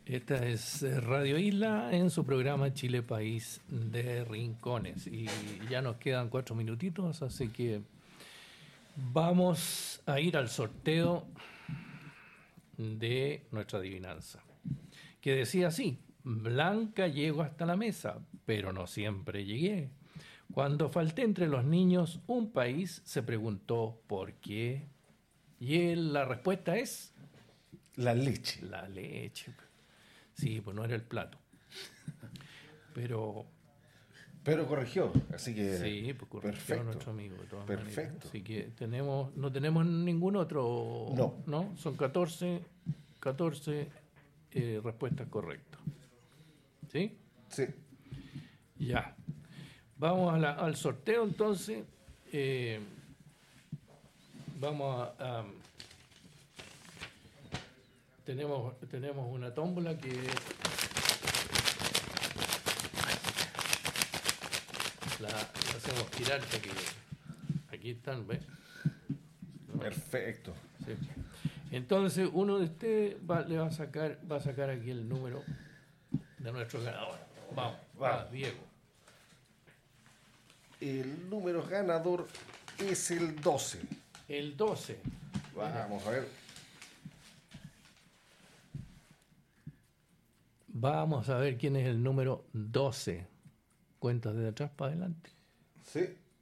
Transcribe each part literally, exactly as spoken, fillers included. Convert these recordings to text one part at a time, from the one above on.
Esta es Radio Isla en su programa Chile País de Rincones. Y ya nos quedan cuatro minutitos, así que vamos a ir al sorteo de nuestra adivinanza. Que decía así: Blanca llego hasta la mesa, pero no siempre llegué. Cuando falté entre los niños, un país se preguntó ¿por qué? Y él, la respuesta es... La leche. La leche. Sí, pues no era el plato. Pero... Pero corrigió, así que... Sí, pues corrigió perfecto. Nuestro amigo. De todas Perfecto. maneras. Así que tenemos, no tenemos ningún otro... No. ¿No? Son catorce, catorce eh, respuestas correctas. ¿Sí? Sí. Ya. Vamos a la, al sorteo entonces. Eh, vamos a, a... Tenemos, tenemos una tómbola que... La, la hacemos girar para que... Aquí están, ¿ves? Perfecto. Sí. Entonces uno de ustedes va, le va a sacar va a sacar aquí el número de nuestro ganador. Vamos, va, Va. Diego. El número ganador es el doce. El doce. Vamos a ver. Vamos a ver quién es el número doce. Cuentas de atrás para adelante. Sí.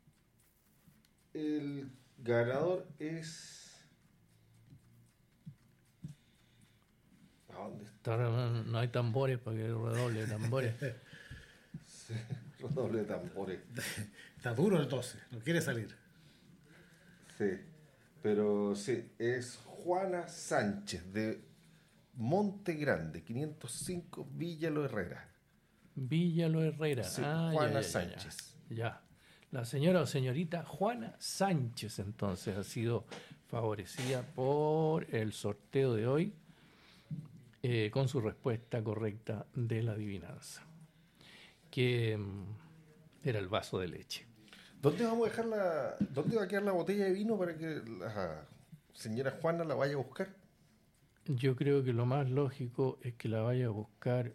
El ganador es... ¿A dónde está? No, no hay tambores para que redoble de tambores. Sí, redoble de tambores. Está duro el doce, no quiere salir. Sí, pero sí, es Juana Sánchez de Monte Grande, quinientos cinco Villa Lo Herrera. Villa Lo Herrera. Sí, Ah, Juana ya, ya, ya, Sánchez. Ya, ya. La señora o señorita Juana Sánchez entonces ha sido favorecida por el sorteo de hoy eh, con su respuesta correcta de la adivinanza, que mm, era el vaso de leche. ¿Dónde vamos a dejar la... ¿Dónde va a quedar la botella de vino para que la señora Juana la vaya a buscar? Yo creo que lo más lógico es que la vaya a buscar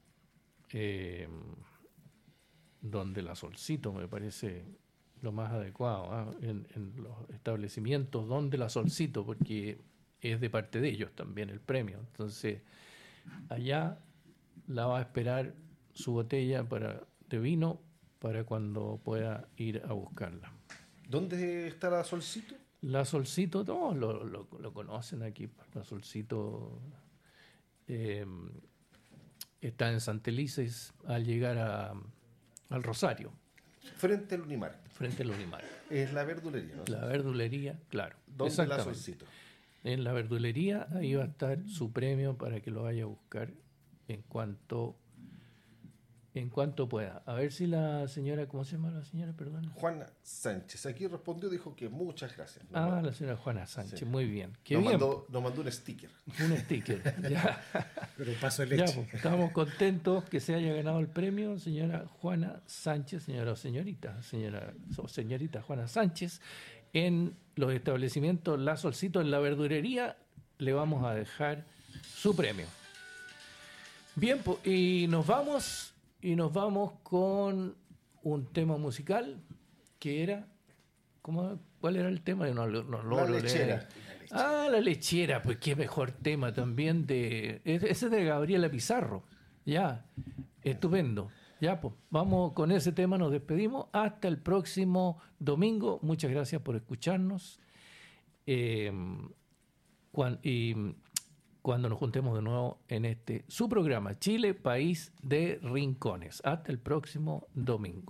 eh, donde la Solcito, me parece lo más adecuado, ¿ah? en, en los establecimientos donde la Solcito, porque es de parte de ellos también el premio. Entonces, allá la va a esperar su botella para, de vino para cuando pueda ir a buscarla. ¿Dónde está la Solcito? La Solcito, todos lo, lo, lo conocen aquí. La Solcito eh, está en Santa Elises al llegar a, al Rosario, Frente al Unimar. frente al Unimar. Es la verdulería, ¿no? La verdulería, claro. ¿Dónde la exactamente. Solcito? En la verdulería, ahí va a estar su premio para que lo vaya a buscar en cuanto en cuanto pueda. A ver si la señora, ¿cómo se llama la señora? Perdón. Juana Sánchez. Aquí respondió, dijo que muchas gracias. Nos Ah, mandó- la señora Juana Sánchez, Sí. muy bien. Qué nos, bien. mandó, nos mandó un sticker. Un sticker. Ya. Pero un paso de Ya, leche. pues, estamos contentos que se haya ganado el premio, señora Juana Sánchez, señora o señorita, señora o señorita Juana Sánchez, en los establecimientos La Solcito, en la verdurería, le vamos a dejar su premio. Bien, pues, y nos vamos, y nos vamos con un tema musical que era, ¿cómo, ¿cuál era el tema? No, no, no logro leer. lechera. Ah, la lechera, pues qué mejor tema también de... Ese es de Gabriela Pizarro, ya, estupendo. Ya, pues, vamos con ese tema, nos despedimos. Hasta el próximo domingo. Muchas gracias por escucharnos. Eh, cuan- y cuando nos juntemos de nuevo en este, su programa, Chile, País de Rincones. Hasta el próximo domingo.